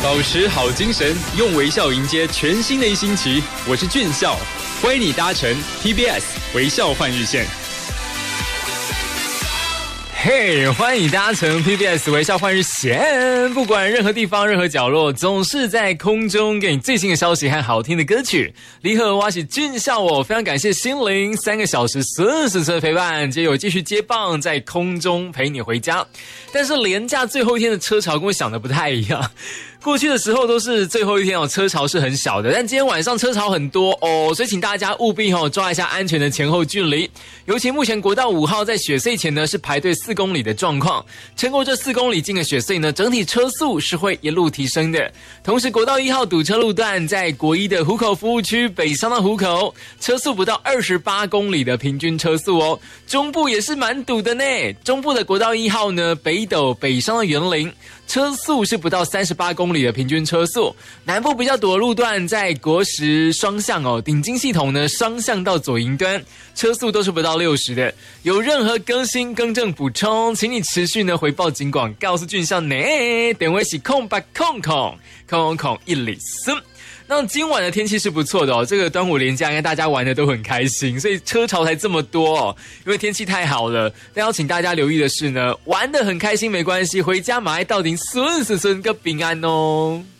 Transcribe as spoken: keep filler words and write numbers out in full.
保持好精神，用微笑迎接全新的一星期。我是俊孝，欢迎你搭乘 T B S 微笑换日线。 嘿、hey, 欢迎搭乘 T B S 微笑换日线，不管任何地方任何角落，总是在空中给你最新的消息和好听的歌曲。离合挖起俊孝我，非常感谢心灵三个小时四十次的陪伴，接有继续接棒在空中陪你回家。但是连假最后一天的车潮跟我想的不太一样，过去的时候都是最后一天哦，车潮是很小的，但今天晚上车潮很多哦，所以请大家务必哦抓一下安全的前后距离。尤其目前国道五号在雪隧前呢是排队四公里的状况，撑过这四公里近的雪隧呢，整体车速是会一路提升的。同时国道一号堵车路段在国一的湖口服务区北上到湖口，车速不到二十八公里的平均车速哦。中部也是蛮堵的呢，中部的国道一号呢北斗北上到园林，车速是不到三十八公里的平均车速。南部比较堵的路段在国十双向哦，顶金系统呢双向到左营端，车速都是不到六十的。有任何更新更正补充，请你持续呢回报警广，告诉俊孝呢，点位是空八空空空空一里森。那今晚的天气是不错的哦，这个端午连假应该大家玩的都很开心，所以车潮才这么多哦，因为天气太好了。但要请大家留意的是呢，玩得很开心没关系，回家马上到顶顺顺顺个平安哦。